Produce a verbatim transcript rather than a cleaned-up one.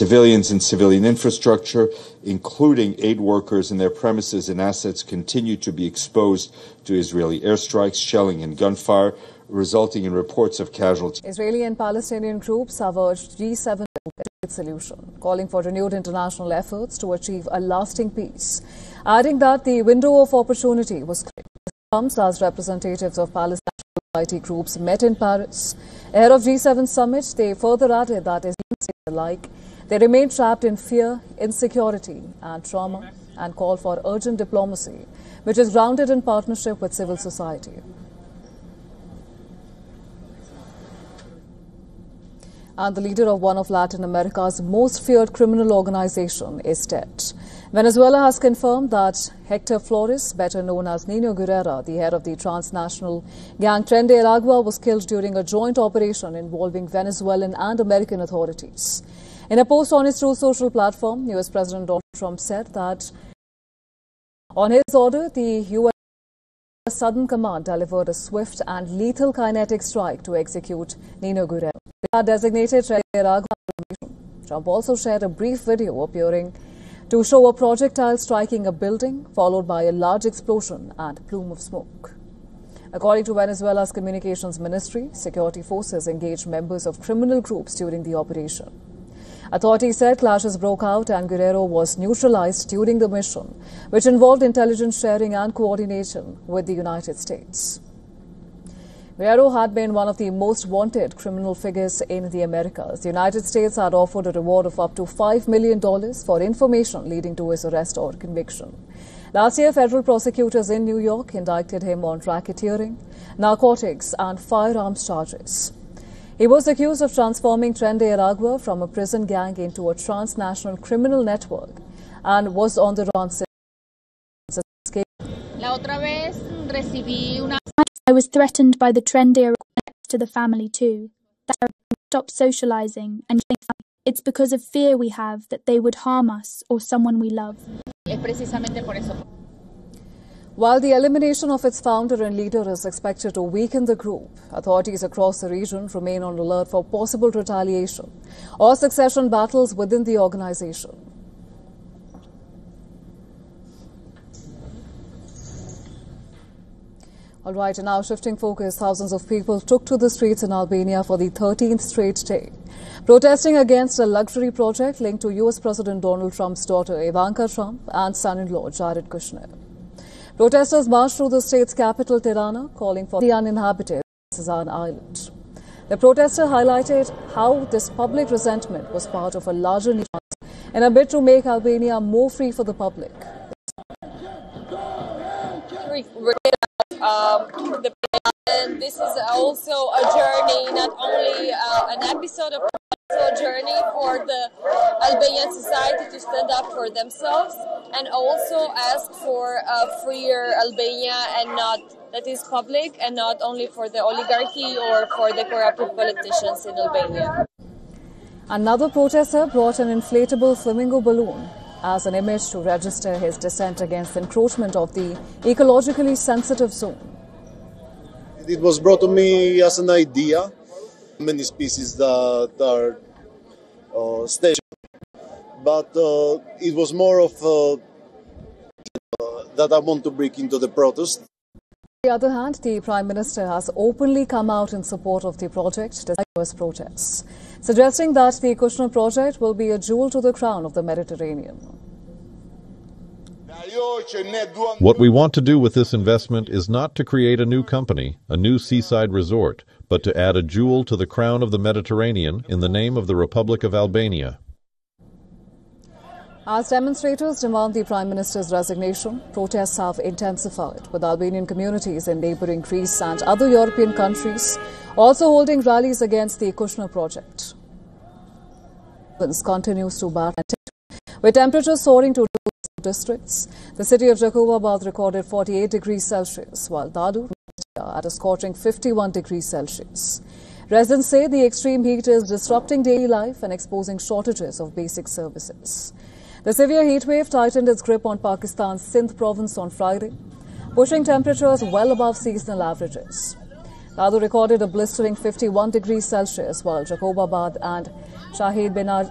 Civilians and civilian infrastructure, including aid workers and their premises and assets, continue to be exposed to Israeli airstrikes, shelling and gunfire, resulting in reports of casualties. Israeli and Palestinian groups have urged G seven to solution, calling for renewed international efforts to achieve a lasting peace, adding that the window of opportunity was clear. This comes as representatives of Palestinian society groups met in Paris. Ahead of G seven summit, they further added that as alike, they remain trapped in fear, insecurity and trauma, and call for urgent diplomacy, which is grounded in partnership with civil society. And the leader of one of Latin America's most feared criminal organization is dead. Venezuela has confirmed that Hector Flores, better known as Nino Guerrera, the head of the transnational gang Tren de Aragua, was killed during a joint operation involving Venezuelan and American authorities. In a post on his Truth Social platform, U S President Donald Trump said that on his order, the U S Southern Command delivered a swift and lethal kinetic strike to execute Nino Guerrera. They designated Tren de Aragua. Trump also shared a brief video appearing to show a projectile striking a building, followed by a large explosion and a plume of smoke. According to Venezuela's communications ministry, security forces engaged members of criminal groups during the operation. Authorities said clashes broke out and Guerrero was neutralized during the mission, which involved intelligence sharing and coordination with the United States. Guerrero had been one of the most wanted criminal figures in the Americas. The United States had offered a reward of up to five million dollars for information leading to his arrest or conviction. Last year, federal prosecutors in New York indicted him on racketeering, narcotics and firearms charges. He was accused of transforming Tren de Aragua from a prison gang into a transnational criminal network and was on the run since his escape. La otra vez recibí una I was threatened by the Tren de Aragua next to the family too. That I would stop socializing and it's because of fear we have that they would harm us or someone we love. Es precisamente por eso. While the elimination of its founder and leader is expected to weaken the group, authorities across the region remain on alert for possible retaliation or succession battles within the organization. All right, and now shifting focus, thousands of people took to the streets in Albania for the thirteenth straight day, protesting against a luxury project linked to U S President Donald Trump's daughter Ivanka Trump and son-in-law Jared Kushner. Protesters marched through the state's capital, Tirana, calling for the uninhabited Sazan Island. The protester highlighted how this public resentment was part of a larger need in a bid to make Albania more free for the public. Um, the, and this is also a journey, not only uh, an episode of a journey for the Albanian society to stand up for themselves and also ask for a freer Albania and not that is public and not only for the oligarchy or for the corrupted politicians in Albania. Another protester brought an inflatable flamingo balloon as an image to register his dissent against the encroachment of the ecologically sensitive zone. It was brought to me as an idea. Many species that are uh, stationed, but uh, it was more of uh, uh, that I want to break into the protest. On the other hand, the Prime Minister has openly come out in support of the project despite U S protests, suggesting that the Kushner project will be a jewel to the crown of the Mediterranean. What we want to do with this investment is not to create a new company, a new seaside resort, but to add a jewel to the crown of the Mediterranean in the name of the Republic of Albania. As demonstrators demand the Prime Minister's resignation, protests have intensified, with Albanian communities in neighbouring Greece and other European countries also holding rallies against the Kushner project. Continues to bar, with temperatures soaring to districts. The city of Jacobabad recorded forty-eight degrees Celsius, while Dadu at a scorching fifty-one degrees Celsius. Residents say the extreme heat is disrupting daily life and exposing shortages of basic services. The severe heat wave tightened its grip on Pakistan's Sindh province on Friday, pushing temperatures well above seasonal averages. Dadu recorded a blistering fifty-one degrees Celsius, while Jacobabad and Shahid Binar